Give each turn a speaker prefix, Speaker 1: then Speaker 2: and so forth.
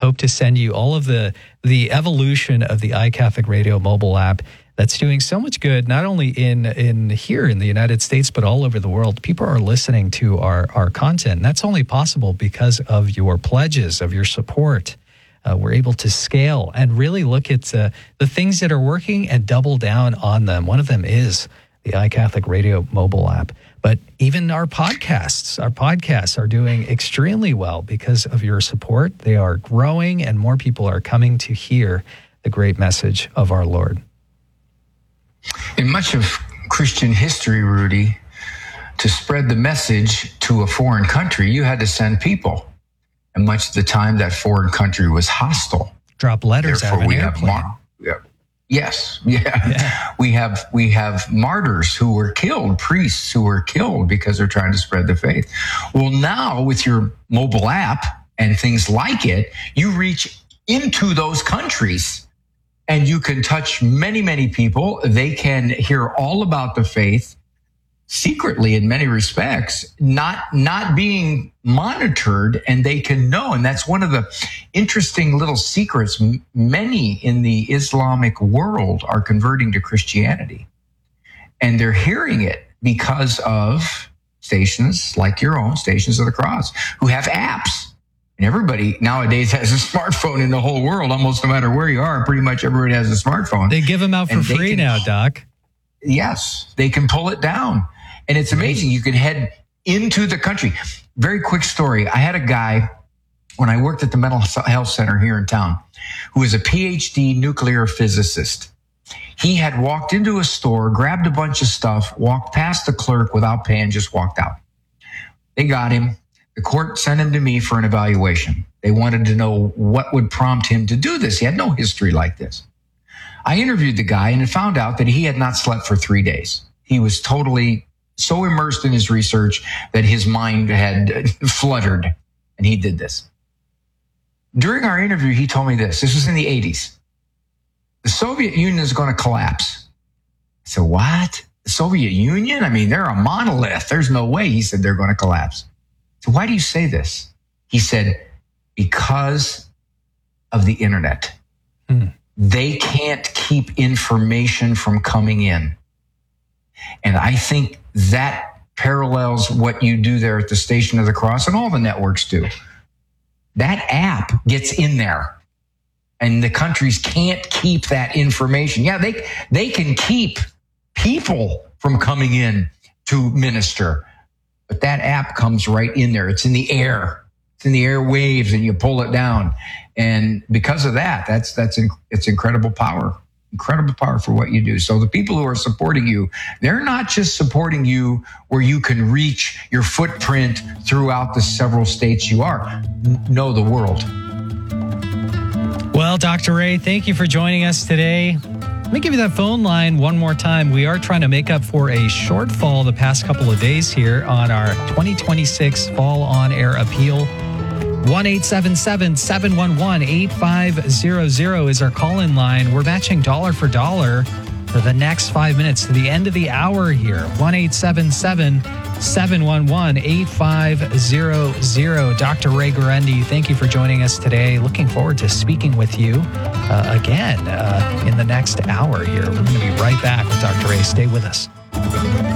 Speaker 1: hope to send you all of the evolution of the iCatholic Radio mobile app that's doing so much good, not only in here in the United States, but all over the world. People are listening to our content. And that's only possible because of your pledges, of your support. We're able to scale and really look at the things that are working and double down on them. One of them is the iCatholic Radio mobile app. But even our podcasts are doing extremely well because of your support. They are growing and more people are coming to hear the great message of our Lord.
Speaker 2: In much of Christian history, Rudy, to spread the message to a foreign country, you had to send people. And much of the time, that foreign country was hostile.
Speaker 1: Drop letters out of an airplane.
Speaker 2: Yes. We have martyrs who were killed, priests who were killed because they're trying to spread the faith. Well, now with your mobile app and things like it, you reach into those countries. And you can touch many, many people. They can hear all about the faith secretly in many respects, not being monitored, and they can know. And that's one of the interesting little secrets. Many in the Islamic world are converting to Christianity. And they're hearing it because of stations like your own, Stations of the Cross, who have apps. And everybody nowadays has a smartphone in the whole world. Almost no matter where you are, pretty much everybody has a smartphone.
Speaker 1: They give them out for free now, Doc.
Speaker 2: Yes, they can pull it down. And it's amazing. You can head into the country. Very quick story. I had a guy when I worked at the Mental Health Center here in town who was a PhD nuclear physicist. He had walked into a store, grabbed a bunch of stuff, walked past the clerk without paying, just walked out. They got him. The court sent him to me for an evaluation. They wanted to know what would prompt him to do this. He had no history like this. I interviewed the guy and found out that he had not slept for 3 days. He was totally so immersed in his research that his mind had fluttered, and he did this. During our interview, he told me this. This was in the 80s. The Soviet Union is going to collapse. I said, what? The Soviet Union? I mean, they're a monolith. There's no way. He said, they're going to collapse. So why do you say this? He said, because of the internet. They can't keep information from coming in. And I think that parallels what you do there at the Station of the Cross, and all the networks do. That app gets in there, and the countries can't keep that information. Yeah, they can keep people from coming in to minister. But that app comes right in there. It's in the air. It's in the airwaves, and you pull it down. And because of that, it's incredible power. Incredible power for what you do. So the people who are supporting you, they're not just supporting you where you can reach your footprint throughout the several states you are. Know the world.
Speaker 1: Well, Dr. Ray, thank you for joining us today. Let me give you that phone line one more time. We are trying to make up for a shortfall the past couple of days here on our 2026 Fall On Air Appeal. 1-877-711-8500 is our call-in line. We're matching dollar for dollar for the next 5 minutes to the end of the hour here. 1-877-711-8500. Dr. Ray Guarendi, thank you for joining us today. Looking forward to speaking with you again in the next hour here. We're going to be right back with Dr. Ray. Stay with us.